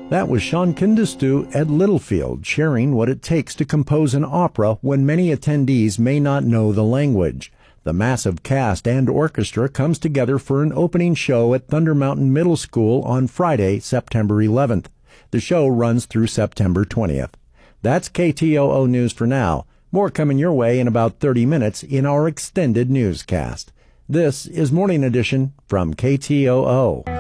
That was Sean Kindistu at Littlefield sharing what it takes to compose an opera when many attendees may not know the language. The massive cast and orchestra comes together for an opening show at Thunder Mountain Middle School on Friday, September 11th. The show runs through September 20th. That's KTOO News for now. More coming your way in about 30 minutes in our extended newscast. This is Morning Edition from KTOO.